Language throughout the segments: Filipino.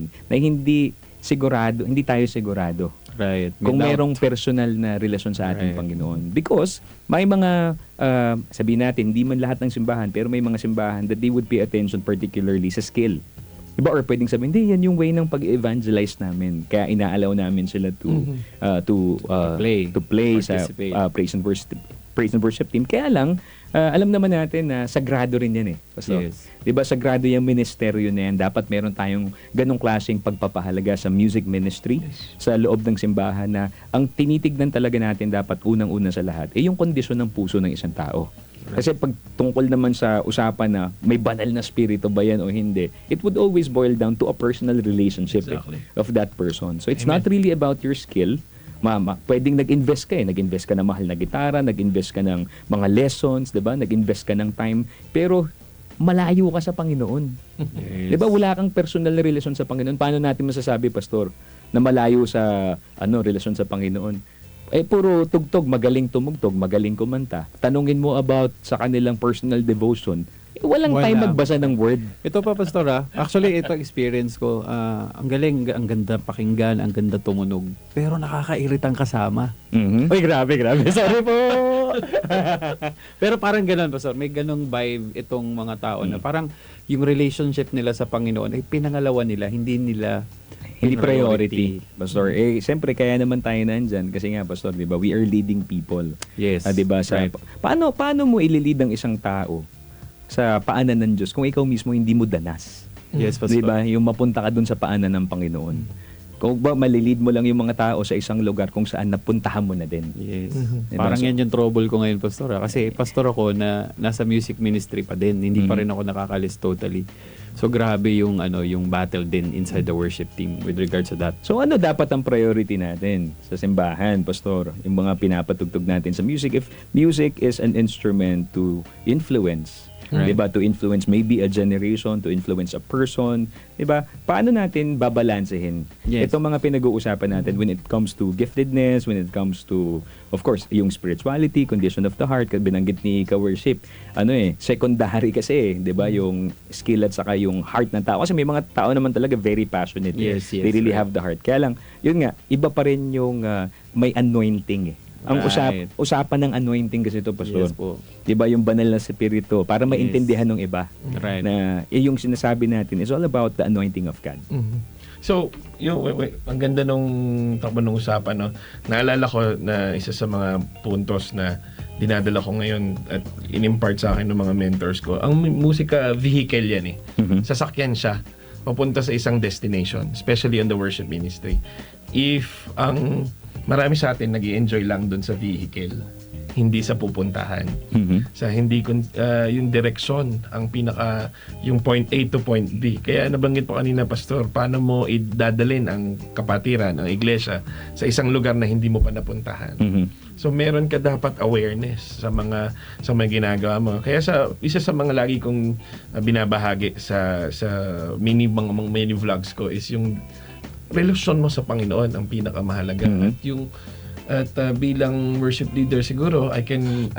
na hindi tayo sigurado Right. kung Without- merong personal na relasyon sa ating Right. Panginoon. Because may mga, sabihin natin, hindi man lahat ng simbahan, pero may mga simbahan that they would pay attention particularly sa skill. Diba? Or pwedeng sabihin, hindi, yan yung way ng pag-evangelize namin. Kaya inaalaw namin sila to play sa Participate. praise and worship team. Kaya lang, alam naman natin na sagrado rin yan eh. Pastor. Yes. Diba, sagrado yung ministeryo na yan. Dapat meron tayong ganong klaseng pagpapahalaga sa music ministry, sa loob ng simbahan, na ang tinitignan talaga natin dapat unang-una sa lahat, yung kondisyon ng puso ng isang tao. Kasi pag tungkol naman sa usapan na may banal na spirito ba yan o hindi, it would always boil down to a personal relationship of that person. So it's not really about your skill. Pwedeng nag-invest ka nag-invest ka ng mahal na gitara, nag-invest ka ng mga lessons, 'di ba? Nag-invest ka ng time, pero malayo ka sa Panginoon. Yes. 'Di ba? Wala kang personal na relasyon sa Panginoon. Paano natin masasabi, pastor, na malayo sa relasyon sa Panginoon? Puro tugtog, magaling tumugtog, magaling kumanta. Tanungin mo about sa kanilang personal devotion. Walang Wala. time magbasa ng word. Ito pa, Pastor, actually, ito experience ko. Ang galing, ang ganda pakinggan, ang ganda tumunog. Pero nakakairitang kasama. Mhm. Uy, grabe. Sorry po. Pero parang ganun, Pastor. May ganung vibe itong mga tao na parang yung relationship nila sa Panginoon ay pinangalawan nila, hindi Priority. Pastor, siyempre kaya naman tayo nandyan kasi nga, Pastor, 'di ba? We are leading people. Yes. 'Di ba? Right. Paano mo ililid ang isang tao sa paanan ng Diyos kung ikaw mismo hindi mo danas? Yes, Pastor. 'Di ba? Yung mapunta ka dun sa paanan ng Panginoon. Kung ba malilid mo lang yung mga tao sa isang lugar kung saan napuntahan mo na din. Yes. Diba? Parang So- yan yung trouble ko ngayon, Pastor. Kasi pastor ako na nasa music ministry pa din. Hindi pa rin ako nakakalis totally. So grabe yung battle din inside the worship team with regards to that. So ano dapat ang priority natin sa simbahan, Pastor? Yung mga pinapatugtog natin sa music. If music is an instrument to influence, Right. diba? To influence maybe a generation, to influence a person, diba? Paano natin babalansehin Yes. itong mga pinag-uusapan natin when it comes to giftedness, when it comes to, of course, yung spirituality, condition of the heart, binanggit ni ka-worship, secondary kasi, diba? Yung skill at saka yung heart ng tao. Kasi may mga tao naman talaga very passionate. Yes, They really right. have the heart. Kaya lang, yun nga, iba pa rin yung may anointing. Ang Right. usapan ng anointing kasi ito, Pastor. Yes po. Diba yung banal na spirito para maintindihan ng iba Right. na yung sinasabi natin is all about the anointing of God. So, ang ganda nung takbo ng usapan, no? Naalala ko na isa sa mga puntos na dinadala ko ngayon at in-impart sa akin ng mga mentors ko. Ang musika, vehicle yan eh. Sasakyan siya papunta sa isang destination, especially on the worship ministry. If marami sa atin nag-i-enjoy lang dun sa vehicle, hindi sa pupuntahan. Sa hindi yung direksyon ang yung point A to point B. Kaya nabanggit po kanina, Pastor, paano mo idadalin ang kapatiran, ang iglesia sa isang lugar na hindi mo pa napuntahan. So meron ka dapat awareness sa mga ginagawa mo. Kaya isa sa mga lagi kong binabahagi sa mga mini vlogs ko is yung relasyon mo sa Panginoon ang pinakamahalaga. At bilang worship leader siguro I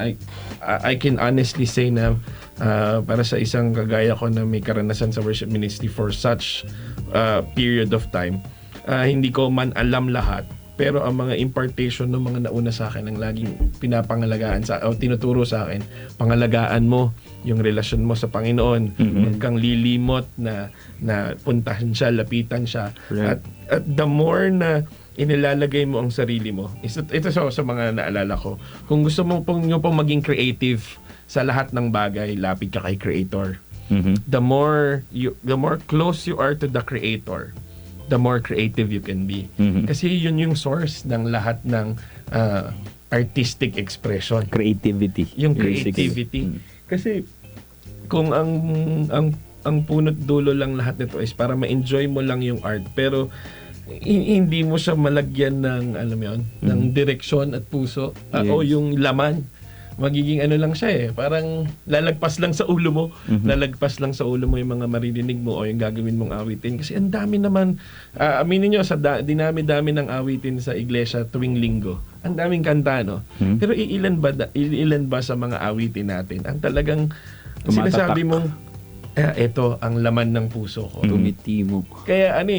can honestly say na para sa isang kagaya ko na may karanasan sa worship ministry for such period of time, hindi ko man alam lahat, pero ang mga impartation ng mga nauna sa akin ang laging pinapangalagaan o tinuturo sa akin, pangalagaan mo yung relasyon mo sa Panginoon. Huwag kang lilimot na puntahan siya, lapitan siya. Right. At the more na inilalagay mo ang sarili mo, ito sa mga naalala ko, kung gusto mo pong maging creative sa lahat ng bagay, lapit ka kay Creator. The more close you are to the Creator, the more creative you can be. Kasi yun yung source ng lahat ng artistic expression. Creativity. Yung Basically. creativity. Kasi kung ang punot dulo lang lahat nito is para ma-enjoy mo lang yung art, pero hindi mo siya malagyan ng ng direksyon at puso o yung laman, magiging lang siya parang lalagpas lang sa ulo mo. Lalagpas lang sa ulo mo yung mga maririnig mo o yung gagawin mong awitin. Kasi ang dami naman, aminin nyo, sa dinami-dami ng awitin sa iglesia tuwing linggo. Ang daming kanta, no? Pero ilan ba sa mga awitin natin ang talagang Tumatatak. sinasabi mong ito ang laman ng puso ko. Tumitimo. Kaya